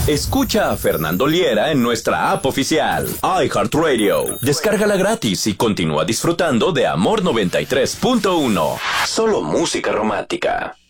Escucha a Fernando Liera en nuestra app oficial, iHeartRadio. Descárgala gratis y continúa disfrutando de Amor 93.1. Solo música romántica.